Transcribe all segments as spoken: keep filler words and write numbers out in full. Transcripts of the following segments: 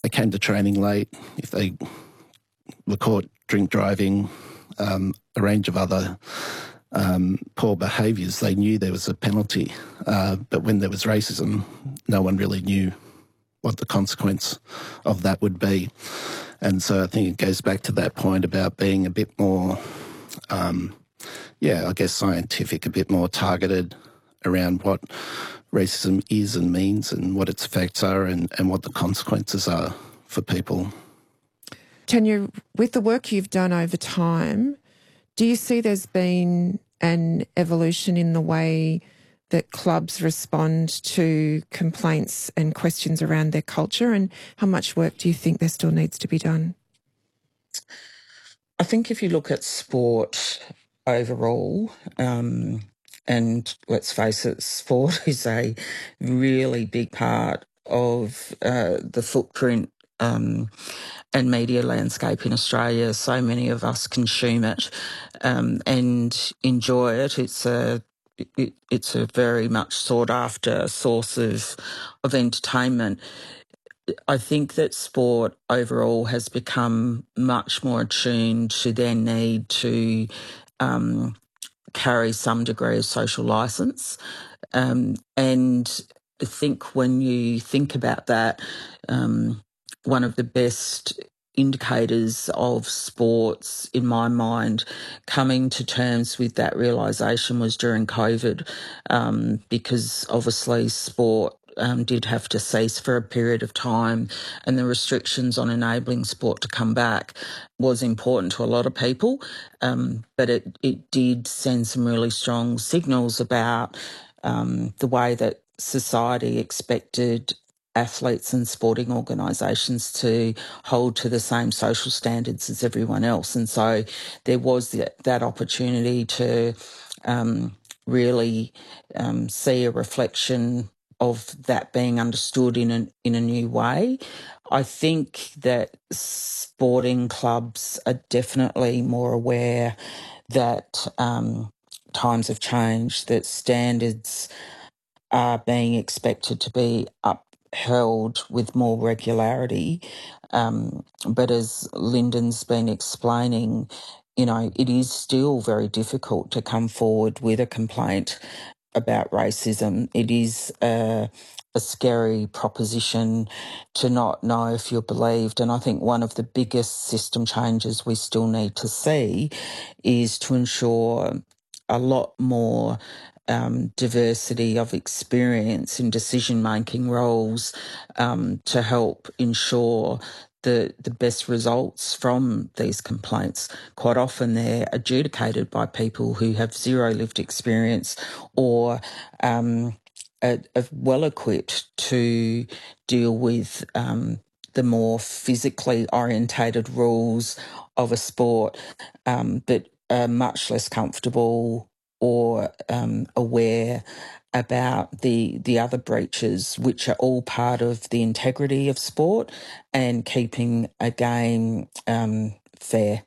they came to training late, if they were caught drink driving, um, a range of other um, poor behaviours, they knew there was a penalty. Uh, but when there was racism, no one really knew what the consequence of that would be. And so I think it goes back to that point about being a bit more, um, yeah, I guess scientific, a bit more targeted around what racism is and means and what its effects are and, and what the consequences are for people. Tanya, with the work you've done over time, do you see there's been an evolution in the way that clubs respond to complaints and questions around their culture, and how much work do you think there still needs to be done? I think if you look at sport overall, um, and let's face it, sport is a really big part of uh, the footprint um, and media landscape in Australia. So many of us consume it um, and enjoy it. It's a it, it's a very much sought after source of of entertainment. I think that sport overall has become much more attuned to their need to um, carry some degree of social licence. Um, and I think when you think about that, um, one of the best indicators of sports, in my mind, coming to terms with that realisation was during COVID, um, because obviously sport um, did have to cease for a period of time, and the restrictions on enabling sport to come back was important to a lot of people, um, but it, it did send some really strong signals about um, the way that society expected athletes and sporting organisations to hold to the same social standards as everyone else. And so there was the, that opportunity to um, really um, see a reflection of that being understood in a, in a new way. I think that sporting clubs are definitely more aware that um, times have changed, that standards are being expected to be upheld with more regularity. Um, but as Lyndon's been explaining, you know, it is still very difficult to come forward with a complaint about racism. It is a, a scary proposition to not know if you're believed. And I think one of the biggest system changes we still need to see is to ensure a lot more Um, diversity of experience in decision-making roles um, to help ensure the the best results from these complaints. Quite often they're adjudicated by people who have zero lived experience or um, are, are well equipped to deal with um, the more physically orientated rules of a sport, um, but are much less comfortable or um, aware about the the other breaches, which are all part of the integrity of sport and keeping a game um, fair.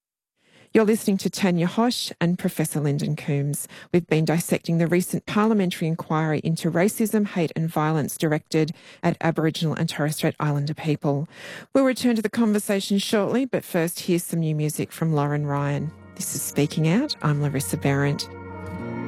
You're listening to Tanya Hosch and Professor Lyndon Coombs. We've been dissecting the recent parliamentary inquiry into racism, hate and violence directed at Aboriginal and Torres Strait Islander people. We'll return to the conversation shortly, but first here's some new music from Lauren Ryan. This is Speaking Out. I'm Larissa Behrendt.